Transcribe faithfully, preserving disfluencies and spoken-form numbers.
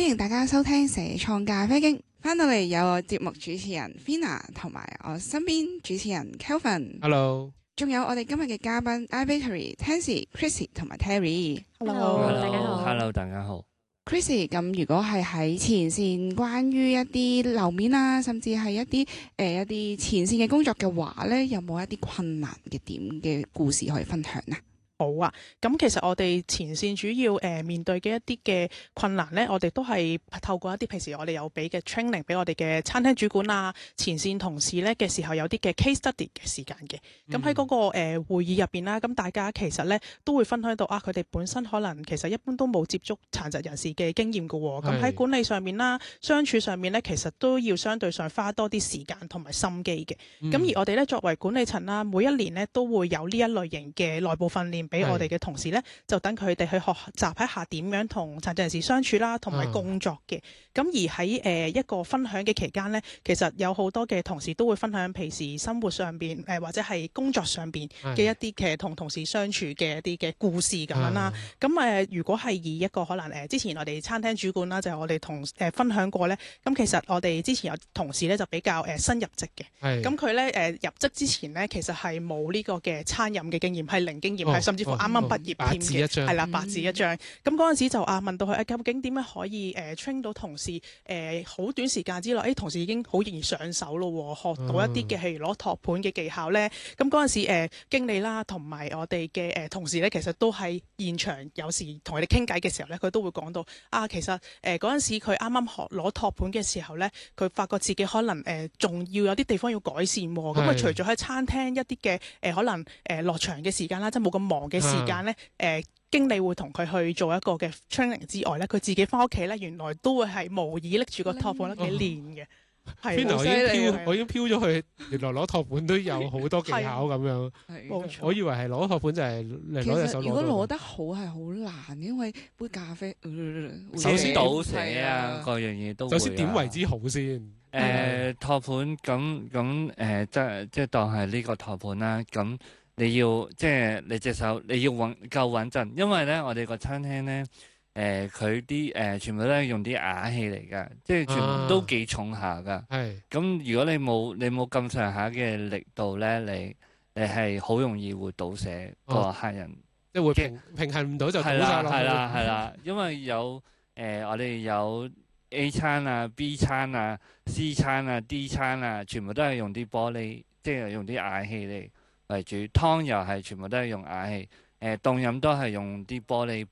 迎大家收聽社創咖啡經，翻到嚟有我節目主持人 Fina 同埋我身邊主持人 Kelvin。Hello。仲有我哋今日嘅嘉賓 iVictory、Tansy、Chrissy 同埋 Terry。Hello， 大家好。Hello， 大家好。 Chrissy， 咁如果係喺前線關於一啲樓面啊，甚至係一啲誒、呃、一啲前線嘅工作嘅話咧，有冇一啲困難嘅點嘅故事可以分享啊？ 好啊，咁其實我哋前線主要誒、呃、面對嘅一啲嘅困難咧，我哋都係透過一啲平時我哋有俾嘅 training 俾我哋嘅餐廳主管啊、前線同事咧嘅時候有啲嘅 case study 嘅時間嘅。咁喺嗰個誒、呃、會議入邊啦，咁大家其實咧都會分享到啊，佢哋本身可能其實一般都冇接觸殘疾人士嘅經驗㗎喎。咁喺管理上面啦、相處上面咧，其實都要相對上花多啲時間同埋心機嘅。咁、嗯、而我哋咧作為管理層啦，每一年咧都會有呢一類型嘅內部訓練。俾我哋嘅同事咧，就等佢哋去學習一下點樣同殘疾人士相處啦，同埋工作嘅。咁、嗯、而喺誒、呃、一個分享嘅期間咧，其實有好多嘅同事都會分享平時生活上邊誒、呃、或者係工作上邊嘅一啲嘅同同事相處嘅一啲嘅故事咁樣啦。咁誒、呃、如果係以一個可能誒、呃、之前我哋餐廳主管啦，就係、是、我哋同誒、呃、分享過咧。咁其實我哋之前有同事咧就比較誒、呃、新入職嘅，咁佢咧誒入職之前咧其實係冇呢個嘅餐飲嘅經驗，係零經驗，係、哦、甚至乎啱啱畢業添嘅，係啦，白紙一張。咁嗰陣時就啊問到佢、啊，究竟點樣可以誒 train、呃、到同事誒好、呃、短時間之內，誒、哎、同事已經好容易上手咯，學到一啲嘅譬如攞托盤嘅技巧咧。咁嗰陣時誒、呃、經理啦，同埋我哋嘅誒同事咧，其實都喺現場，有時同佢哋傾偈嘅時候咧，佢都會講到啊，其實誒嗰陣時佢啱啱學攞托盤嘅時候咧，佢發覺自己可能誒仲、呃、要有啲地方要改善喎。咁啊，除咗喺餐廳一啲嘅誒可能誒落場嘅時間啦，即係冇咁忙嘅時間咧，誒、呃、經理會同佢去做一個嘅 training 之外咧，佢自己翻屋企咧，原來都會係模擬拎住個托盤咧幾練嘅。係、哦， 我已經飄，我已經飄咗去，原來攞托盤都有好多技巧咁樣。冇錯，我以為係攞托盤就係嚟攞隻手攞。 如果攞得好係好難，因為杯咖啡， 首先倒瀉啊，各樣嘢都會、啊。 首先點為之好先？誒、 呃，托盤咁咁誒，即係即係當係呢個托盤啦。咁你要即係你隻手你要穩夠穩陣，因為咧我哋個餐廳咧。誒佢啲誒全部都係用啲瓦器嚟㗎，即係全部都幾重下㗎。係、啊，咁如果你冇你冇咁上下嘅力度咧，你你係好容易會倒瀉個客人，啊、 即係會平平衡唔到就倒曬落去。係啦係啦， 因為有誒、呃、我哋有 A 餐啊、B 餐啊、C 餐啊、D 餐啊，全部都係用啲玻璃，即係用啲瓦器嚟為主。湯又係全部都係用瓦器。誒凍飲都係用啲玻璃